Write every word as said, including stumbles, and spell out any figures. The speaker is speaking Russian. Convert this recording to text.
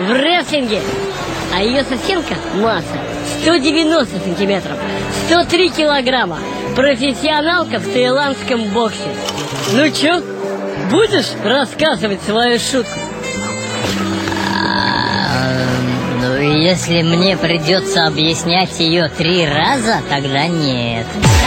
в рестлинге. А ее соседка масса сто девяносто сантиметров, сто три килограмма. Профессионалка в таиландском боксе. Ну чё, будешь рассказывать свою шутку? Ну, если мне придется объяснять ее три раза, тогда нет.